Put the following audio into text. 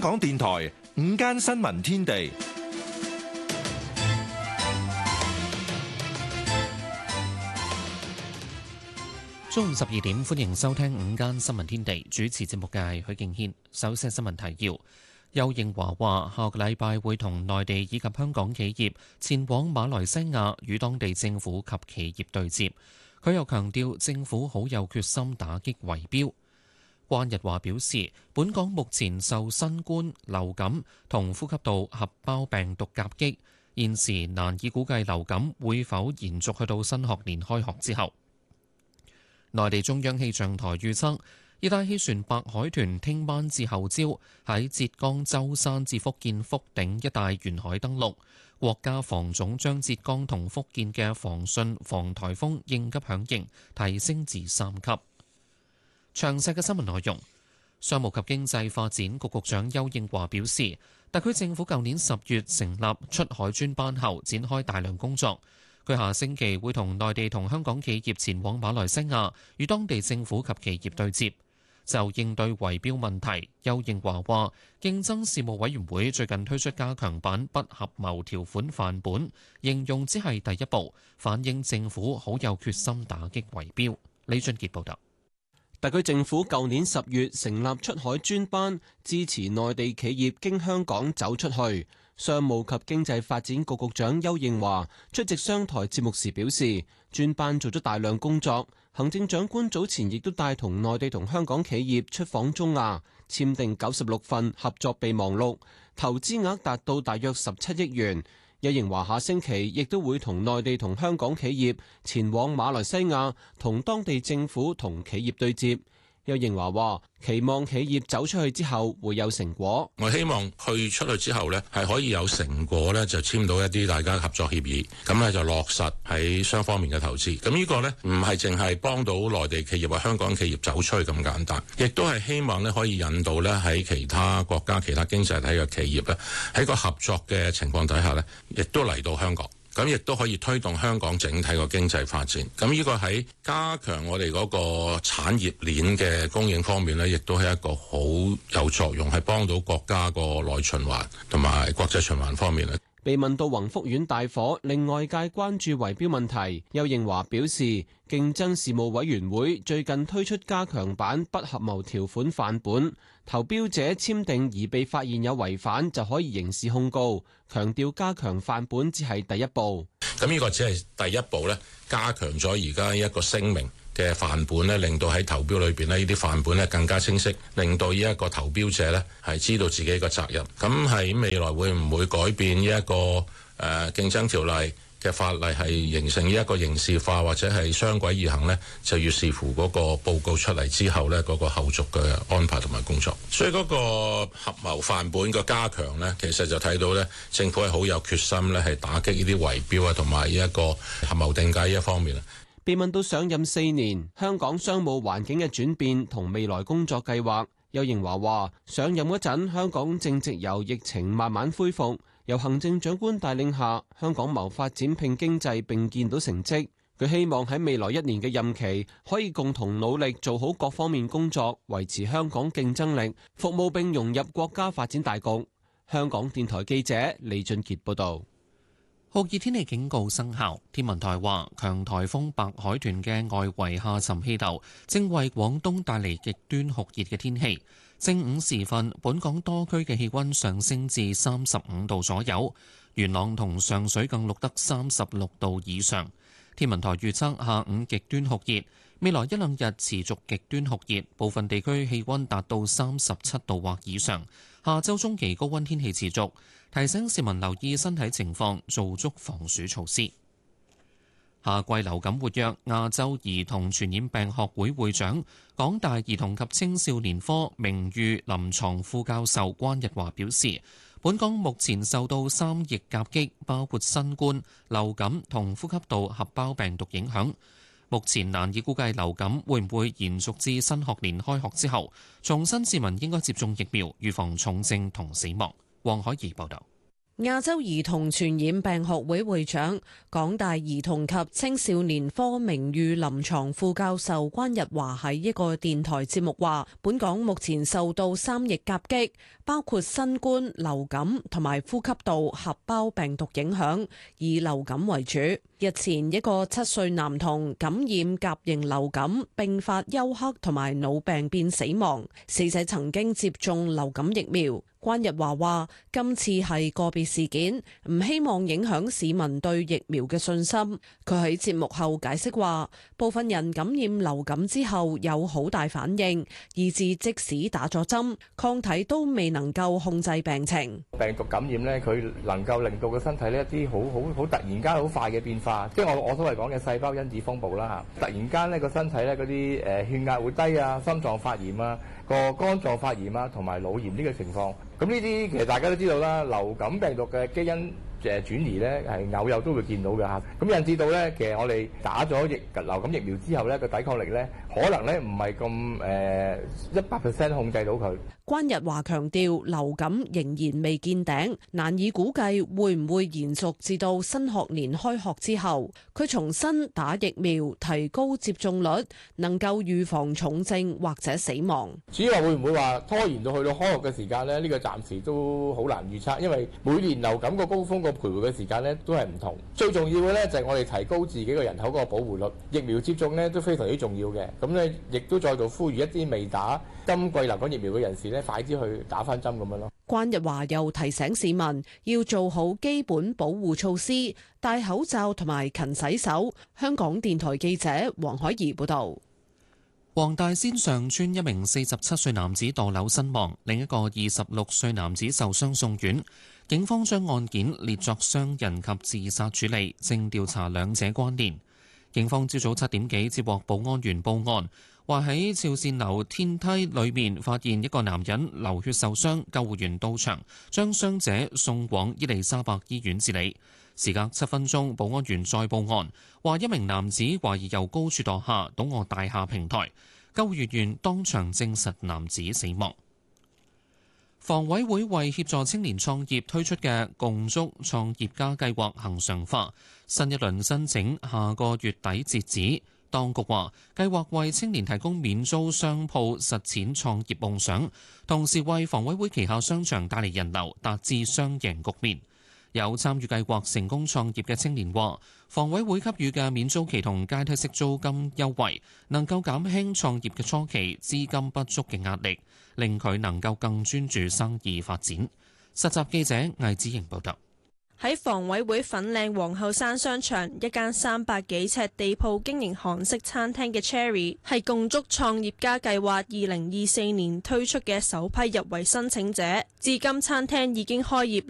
港電台午間新聞天地， 中午12點，歡迎收聽午間新聞天地。主持節目嘅係許敬軒。首先新聞提要：邱應華話，下個禮拜會同內地以及香港企業前往馬來西亞與當地政府及企業對接。佢又強調，政府好有決心打擊圍標。關日華表示，本港目前受新冠、流感同呼吸道合胞病毒夾擊，現時難以估計流感會否延續去到新學年開學之後。內地中央氣象台預測，熱帶氣旋白海豚聽晚至後朝喺浙江舟山至福建福鼎一帶沿海登陸。國家防總將浙江同福建嘅防汛防颱風應急響應提升至3級。詳細嘅新聞內容，商務及經濟發展局局長邱應華表示，特區政府舊年10月成立出海專班後，展開大量工作。佢下星期會同內地同香港企業前往馬來西亞，與當地政府及企業對接。就應對圍標問題，邱應華話，競爭事務委員會最近推出加強版不合謀條款範本，形容只係第一步，反映政府好有決心打擊圍標。李俊傑報道。 特區政府舊年10月成立出海專班，支持內地企業經香港走出去。商務及經濟發展局局長邱應華出席商台節目時表示，專班做咗大量工作。行政長官早前亦都帶同內地同香港企業出訪中亞，簽訂96份合作備忘錄，投資額達到大約17億元。邱應華下星期亦都會同內地同香港企業前往馬來西亞，同當地政府同企業對接。邱應華話，期望企業走出去之後會有成果。 我希望去出去之後呢，係可以有成果呢，就簽到一啲大家合作協議，咁呢就落實喺雙方面嘅投資。咁呢個呢，唔係淨係幫到內地企業或香港企業走出去咁簡單，亦都係希望呢可以引導呢喺其他國家、其他經濟體嘅企業呢，喺個合作嘅情況底下呢，亦都嚟到香港。咁亦都可以推動香港整體個經濟發展。咁呢個喺加強我哋嗰個產業鏈嘅供應方面呢，亦都係一個好有作用，係幫到國家個內循環同埋國際循環方面咧。 被問到宏福苑大火令外界關注圍標問題，邱應華表示，競爭事務委員會最近推出加強版不合謀條款範本，投標者簽訂而被發現有違反就可以刑事控告，強調加強範本只係第一步。 咁呢個只係第一步咧，加強咗而家一個聲明嘅範本咧，令到喺投標裏邊咧，呢啲範本咧更加清晰，令到呢一個投標者咧係知道自己個責任。咁喺未來會唔會改變呢一個競爭條例嘅法例係形成呢一個刑事化或者係雙軌而行呢？就要視乎嗰個報告出嚟之後呢，嗰個後續嘅安排同埋工作。所以嗰個合謀範本嘅加強呢，其實就睇到呢，政府係好有決心呢，係打擊呢啲圍標啊，同埋呢一個合謀定價呢一方面啊。 被問到上任4年香港商務環境嘅轉變同未來工作計劃，邱應華話：上任嗰陣，香港正值由疫情慢慢恢復，由行政長官帶領下，香港謀發展拼經濟並見到成績。佢希望喺未來1年嘅任期，可以共同努力做好各方面工作，維持香港競爭力，服務並融入國家發展大局。香港電台記者李俊傑報導。 酷熱天氣警告生效，天文台話強颱風白海豚嘅外圍下沉氣流正為廣東帶嚟極端酷熱嘅天氣。正午時分，本港多區嘅氣溫上升至35度左右，元朗同上水更錄得36度以上。天文台預測下午極端酷熱，未來1、2日持續極端酷熱，部分地區氣溫達到37度或以上。下週中期高溫天氣持續，提醒市民留意身體情況，做足防暑措施。夏季流感活躍，亞洲兒童傳染病學會會長、港大兒童及青少年科名譽臨床副教授關日華表示，本港目前受到3疫夾擊，包括新冠、流感同呼吸道合胞病毒影響。目前難以估計流感會唔會延續至新學年開學之後，重申市民應該接種疫苗，預防重症同死亡。黃海怡報導。 亞洲兒童傳染病學會會長、港大兒童及青少年科名譽臨床副教授關日華喺一個電台節目話，本港目前受到3疫夾擊，包括新冠、流感同埋呼吸道合胞病毒影響，以流感為主。日前一個7歲男童感染甲型流感，並發休克同埋腦病變死亡，死者曾經接種流感疫苗。關日華話：今次係個別事件，唔希望影響市民對疫苗嘅信心。佢喺節目後解釋話，部分人感染流感之後有好大反應，以致即使打咗針，抗體都未能夠控制病情。 病毒感染呢，佢能夠令到個身體呢一啲好突然間好快嘅變化，即係我所謂講嘅細胞因子風暴啦嚇。突然間呢個身體呢嗰啲血壓會低啊，心臟發炎啊，個肝臟發炎啊，同埋腦炎呢個情況。咁呢啲其實大家都知道啦，流感病毒嘅基因轉移咧係偶有都會見到嘅嚇，咁引致到咧其實我哋打咗流感疫苗之後咧個抵抗力咧可能咧唔係咁100% 控制到佢。 關日華強調，流感仍然未見頂，難以估計會唔會延續至到新學年開學之後。佢重申打疫苗提高接種率，能夠預防重症或者死亡。 至於話會唔會話拖延到去到開學嘅時間咧？呢個暫時都好難預測，因為每年流感個高峰個徘徊嘅時間咧都係唔同。最重要嘅咧就係我哋提高自己個人口個保護率，疫苗接種咧都非常之重要嘅。咁咧亦都再度呼籲一啲未打今季流感疫苗嘅人士咧，快啲去打返針咁樣咯。 關日華又提醒市民要做好基本保護措施，戴口罩同埋勤洗手。香港電台記者黃海怡報導。 黃大仙上村一名47歲男子墮樓身亡，另一個26歲男子受傷送院。警方將案件列作傷人及自殺處理，正調查兩者關聯。警方朝早7點幾接獲保安員報案，話喺邵線樓天梯裏面發現一個男人流血受傷，救護員到場將傷者送往伊利沙伯醫院治理。時隔7分鐘，保安員再報案，話一名男子懷疑由高處墮下，倒卧大廈平台。救護員當場證實男子死亡。房委會為協助青年創業推出嘅共築創業家計劃恆常化，新一輪申請下個月底截止。當局話計劃為青年提供免租商鋪實踐創業夢想，同時為房委會旗下商場帶嚟人流，達至雙贏局面。有參與計劃成功創業嘅青年話，房委會給予嘅免租期同階梯式租金優惠，能夠減輕創業嘅初期資金不足嘅壓力，令佢能夠更專注生意發展。實習記者魏子瑩報道。 喺房委會粉嶺皇后山商場一間300幾尺地鋪經營韓式餐廳嘅 Cherry 係共築創業家計劃2024年推出嘅首批入圍申請者，至今餐廳已經開業